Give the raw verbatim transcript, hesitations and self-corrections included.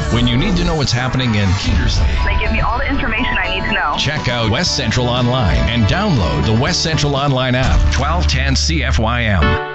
When you need to know what's happening in Keedersley, They give me all the information I need to know. check out West Central Online and download the West Central Online app. twelve ten C F Y M.